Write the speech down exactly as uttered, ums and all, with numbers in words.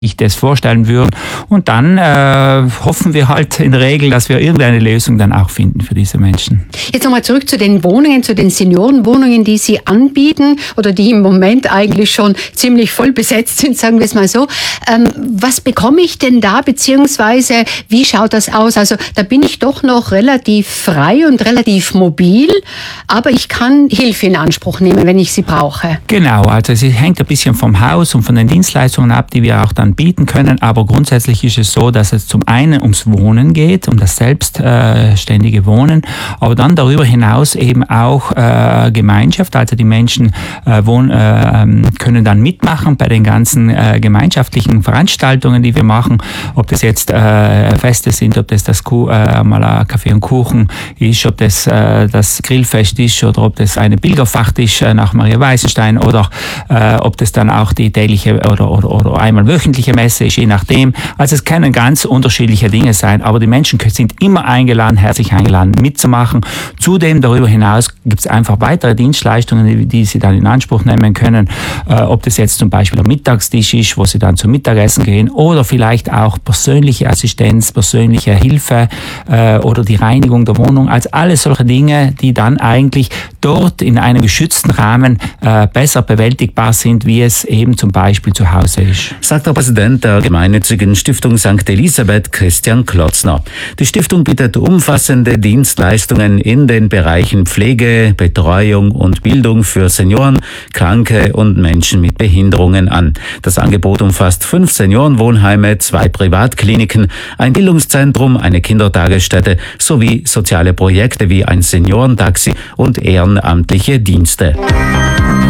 ich das vorstellen würden. Und dann äh, hoffen wir halt in der Regel, dass wir irgendeine Lösung dann auch finden für diese Menschen. Jetzt nochmal zurück zu den Wohnungen, zu den Seniorenwohnungen, die Sie anbieten oder die im Moment eigentlich schon ziemlich voll besetzt sind, sagen wir es mal so. Ähm, was bekomme ich denn da, beziehungsweise wie schaut das aus? Also da bin ich doch noch relativ frei und relativ mobil, aber ich kann Hilfe in Anspruch nehmen, wenn ich sie brauche. Genau, also es hängt ein bisschen vom Haus und von den Dienstleistungen ab, die wir auch dann bieten können, aber grundsätzlich ist es so, dass es zum einen ums Wohnen geht, um das selbstständige Wohnen, aber dann darüber hinaus eben auch äh, Gemeinschaft, also die Menschen äh, wohn, äh, können dann mitmachen bei den ganzen äh, gemeinschaftlichen Veranstaltungen, die wir machen, ob das jetzt äh, Feste sind, ob das das Kuh, äh, mal ein Kaffee und Kuchen ist, ob das äh, das Grillfest ist oder ob das eine Pilgerfahrt ist äh, nach Maria Weißenstein oder äh, ob das dann auch die tägliche oder, oder, oder einmal wöchentliche Messe ist, je nachdem. Also es können ganz unterschiedliche Dinge sein, aber die Menschen sind immer eingeladen, herzlich eingeladen mitzumachen. Zudem darüber hinaus gibt es einfach weitere Dienstleistungen, die, die sie dann in Anspruch nehmen können, äh, ob das jetzt zum Beispiel der Mittagstisch ist, wo sie dann zum Mittagessen gehen oder vielleicht auch persönliche Assistenz, persönliche Hilfe äh, oder die Reinigung der Wohnung. Also alles solche Dinge, die dann eigentlich dort in einem geschützten Rahmen äh, besser bewältigbar sind, wie es eben zum Beispiel zu Hause ist. Sagt der Präsident der gemeinnützigen Stiftung Sankt Elisabeth, Christian Klotzner. Die Stiftung bietet umfassende Dienstleistungen in den Bereichen Pflege, Betreuung und Bildung für Senioren, Kranke und Menschen mit Behinderungen an. Das Angebot umfasst fünf Seniorenwohnheime, zwei Privatkliniken, ein Bildungszentrum, eine Kindertagesstätte sowie soziale Projekte wie ein Seniorentaxi und ehrenamtliche Dienste.